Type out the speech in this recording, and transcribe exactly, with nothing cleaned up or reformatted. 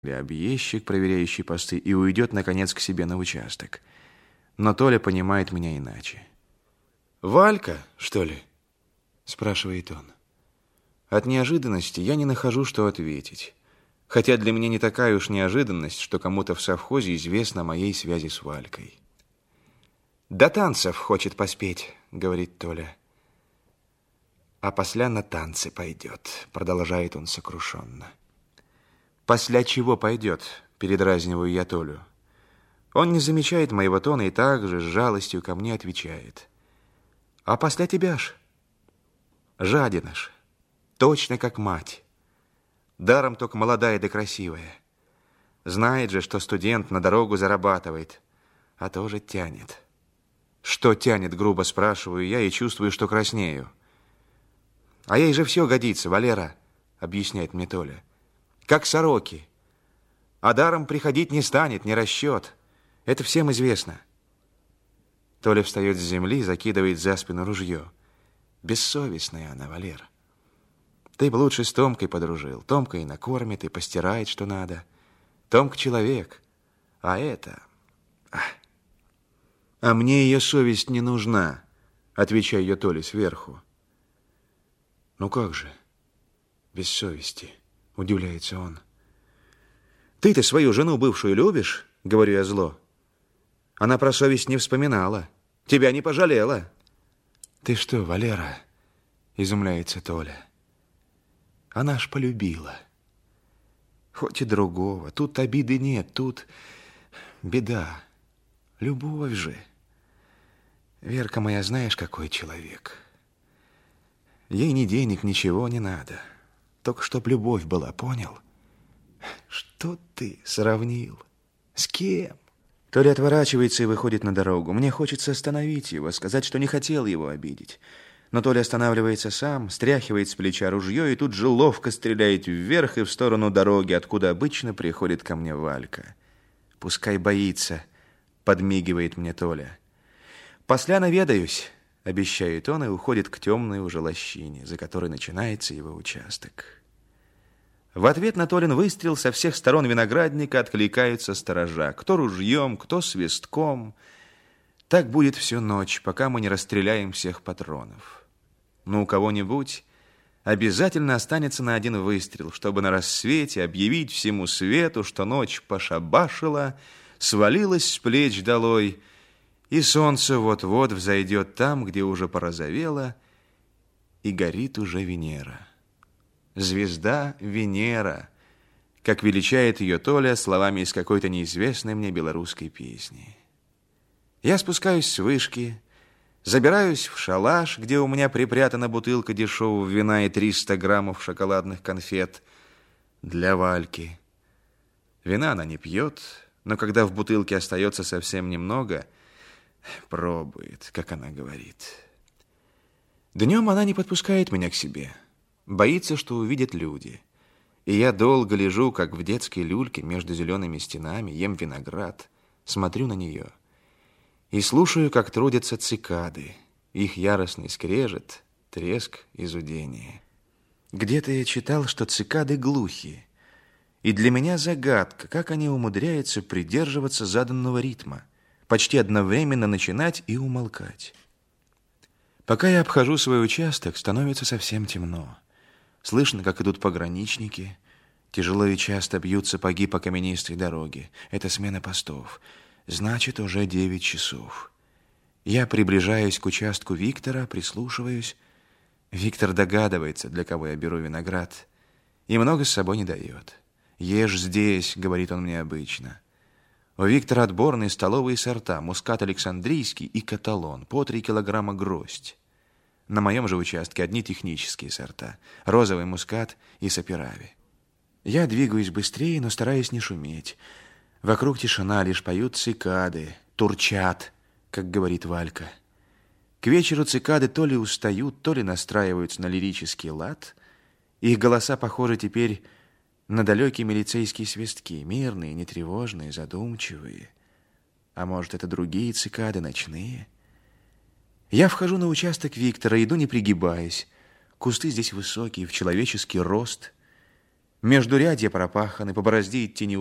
объездчик, проверяющий посты, и уйдет, наконец, к себе на участок. Но Толя понимает меня иначе. «Валька, что ли?» – спрашивает он. От неожиданности я не нахожу, что ответить. Хотя для меня не такая уж неожиданность, что кому-то в совхозе известно о моей связи с Валькой. «До танцев хочет поспеть», — говорит Толя. «А после на танцы пойдет», — продолжает он сокрушенно. «После чего пойдет?» — передразниваю я Толю. Он не замечает моего тона и также с жалостью ко мне отвечает. «А после тебя ж? Жадина ж, точно как мать. Даром только молодая да красивая. Знает же, что студент на дорогу зарабатывает, а тоже тянет». «Что тянет?» — грубо спрашиваю я и чувствую, что краснею. «А ей же все годится, Валера», — объясняет мне Толя. «Как сороки. А даром приходить не станет, не расчет. Это всем известно». Толя встает с земли, закидывает за спину ружье. «Бессовестная она, Валера. Ты бы лучше с Томкой подружил. Томка и накормит, и постирает, что надо. Томка человек. А это... «А мне ее совесть не нужна», — отвечаю я Толе сверху. «Ну как же, без совести?» — удивляется он. «Ты-то свою жену бывшую любишь?» — говорю я зло. «Она про совесть не вспоминала, тебя не пожалела». «Ты что, Валера?» — изумляется Толя. «Она ж полюбила. Хоть и другого, тут обиды нет, тут беда. Любовь же. Верка моя, знаешь, какой человек. Ей ни денег, ничего не надо. Только чтоб любовь была, понял? Что ты сравнил? С кем?» Толя отворачивается и выходит на дорогу. Мне хочется остановить его, сказать, что не хотел его обидеть. Но Толя останавливается сам, стряхивает с плеча ружье и тут же ловко стреляет вверх и в сторону дороги, откуда обычно приходит ко мне Валька. «Пускай боится», — подмигивает мне Толя. «После наведаюсь», — обещает он и уходит к темной уже лощине, за которой начинается его участок. В ответ на Толин выстрел со всех сторон виноградника откликаются сторожа. Кто ружьем, кто свистком. Так будет всю ночь, пока мы не расстреляем всех патронов. Но у кого-нибудь обязательно останется на один выстрел, чтобы на рассвете объявить всему свету, что ночь пошабашила, свалилась с плеч долой, и солнце вот-вот взойдет там, где уже порозовело, и горит уже Венера. Звезда Венера, как величает ее Толя словами из какой-то неизвестной мне белорусской песни. Я спускаюсь с вышки, забираюсь в шалаш, где у меня припрятана бутылка дешевого вина и триста граммов шоколадных конфет для Вальки. Вина она не пьет, но когда в бутылке остается совсем немного, пробует, как она говорит. Днем она не подпускает меня к себе. Боится, что увидят люди. И я долго лежу, как в детской люльке между зелеными стенами, ем виноград, смотрю на нее и слушаю, как трудятся цикады, их яростный скрежет, треск и зудение. Где-то я читал, что цикады глухи, и для меня загадка, как они умудряются придерживаться заданного ритма, почти одновременно начинать и умолкать. Пока я обхожу свой участок, становится совсем темно. Слышно, как идут пограничники. Тяжело и часто бьют сапоги по каменистой дороге. Это смена постов. Значит, уже девять часов. Я приближаюсь к участку Виктора, прислушиваюсь. Виктор догадывается, для кого я беру виноград, и много с собой не дает. «Ешь здесь», — говорит он мне обычно. У Виктора отборные столовые сорта, мускат Александрийский и каталон, по три килограмма гроздь. На моем же участке одни технические сорта, розовый мускат и саперави. Я двигаюсь быстрее, но стараюсь не шуметь. Вокруг тишина, лишь поют цикады, турчат, как говорит Валька. К вечеру цикады то ли устают, то ли настраиваются на лирический лад. Их голоса похожи теперь на далекие милицейские свистки, мирные, нетревожные, задумчивые. А может, это другие цикады, ночные? Я вхожу на участок Виктора, иду не пригибаясь. Кусты здесь высокие, в человеческий рост. Между рядья пропаханы, по борозде идти не